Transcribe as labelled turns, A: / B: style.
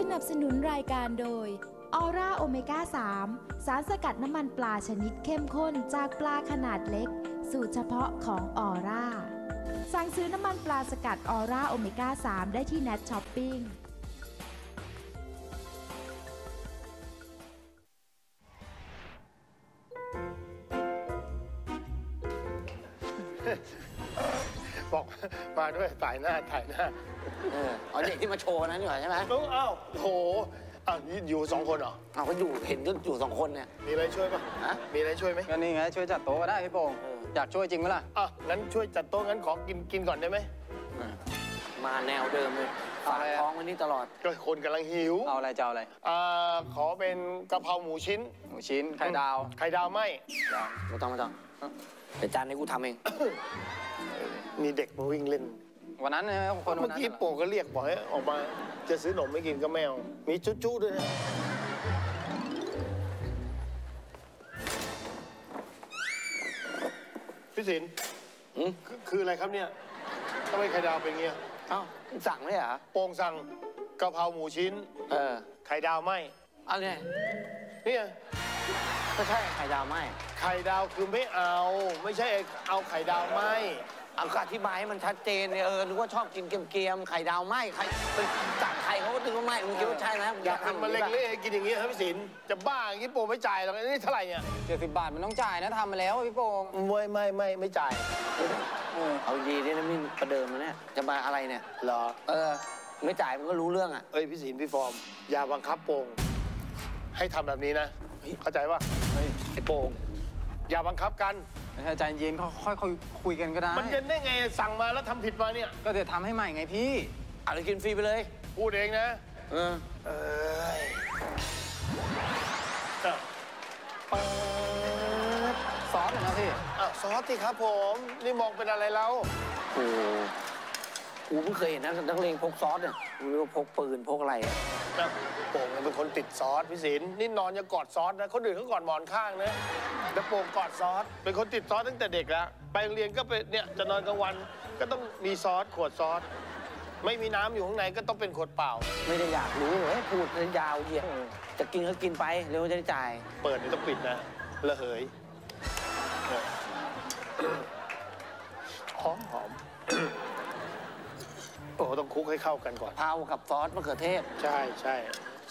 A: นับสนุนรายการโดยออร่าโอเมก้า3สารสกัดน้ำมันปลาชนิดเข้มข้นจากปลาขนาดเล็กสูตรเฉพาะของออร่าสั่งซื้อน้ำมันปลาสกัดออร่าโอเมก้า3ได้ที่เน็ตช้อปปิ้ง
B: บอกมาด้วยถ่ายหน้า
C: เอาเด็กที่มาโชว์นั้นดีกว่าใช่ไหม
B: อ้าวโหนี่อยู่2 คนเหรอ
C: เอาก็อยู่เห็นก็อยู่2 คนเนี่ย
B: มีอะไรช่วยป่ะมีอะไรช่วยไหม
D: ก็นี่ไงช่วยจัดโต๊ะก็ได้พี่โป่งอยากช่วยจริงไหมล่ะ
B: งั้นช่วยจัดโต๊ะงั้นขอกินก่อนได้ไหม
C: มาแนวเดิมเลยฝากท้องไว้นี่ตลอด
B: ก็คนกำลังหิว
D: เอาอะไรจะเอาอะไร
B: ขอเป็นกะเพราหมูชิ้น
D: ไข่ดาว
B: ไหม
C: ไม่ต้องเดี๋ยวจานนี้กูทำเอง
B: มีเด็กมาวิ่งเล่น
D: วันนั้นเนี่ยคน
B: เมื่อกี้โป่งก็เรียกบอกให้ออกมาจะซื้อหนมไม่กินก็แมวมีจุ๊ด้วยนะพี่ศิลป์คืออะไรครับเนี่ยทำไมไข่ดาวเป็นเงี้ย
C: สั่งไม่เหรอ
B: โป่งสั่งกะเพราหมูชิ้นไข่ดาวไหม
C: เอาเนี่ยก็ใช่ไข่ดาวไหม
B: ไข่ดาวคือไม่เอาไม่ใช่เอาไข่ดาวไหม
C: เอาอธิบายให้มันชัดเจนเนี่ยนึกว่าชอบกินเกรียมไข่ดาวไหมใครสั่งไข่เขาก็ตึงว่าไหมมึงคิดว่าใช่ไหม
B: อยากทำมาเล็กๆกินอย่างงี้ครับพี่ศิลป์จะบ้าอย่างงี้โป่งไม่จ่ายหรอกนี่เท่าไหร่เนี่ย
D: 70 บาทมันต้องจ่ายนะทำมาแล้วพี่โป่ง
B: ไม่จ่าย
C: เอาดีนี่นะมิ่งประเดิมนะเนี่ยจะมาอะไรเนี่ย
B: เหรอ
C: ไม่จ่ายมันก็รู้เรื่อง
B: พี่ศิลป์พี่ฟอร์มอย่าบังคับโป่งให้ทำแบบนี้นะเข้าใจป่ะ
C: ไอ้โป่ง
B: อย่าบังคับกัน
D: ใจเย็นค่อยคุยกันก็ได้
B: มันเย็นได้ไงสั่งมาแล้วทำผิดมาเนี่ย
D: ก็เดี๋ยวทำให้ใหม่ไงพี่
C: อะไรกินฟรีไปเลย
B: พูดเองนะ
D: ซอสเหรอนะพี่
B: ซอสสิครับผมนี่มองเป็นอะไรแล้ว
C: กูเพิ่งเคยเห็นนักเลงพกซอสเนี่ยกูรู้ว่าพกปืนพกอะไร
B: โป่งเป็นคนติดซอสพี่ศิลป์นี่นอนยังกอดซอสนะคนอื่นเขากอดหมอนข้างนะแต่โป่งกอดซอสเป็นคนติดซอสตั้งแต่เด็กแล้วไปโรงเรียนก็ไปเนี่ยจะนอนกลางวันก็ต้องมีซอสขวดซอสไม่มีน้ำอยู่ข้างในก็ต้องเป็นขวดเปล่า
C: ไม่ได้อยากรู้เลยพูดยาวเหยียดจะกินก็กินไปเร็วจะได้จ่าย
B: เปิดนี่ต้องปิดนะระเหยหอมโอ้ต้องคลุกให้เข้ากันก่อน
C: เผากับซอสมะเขือเทศ
B: ใช่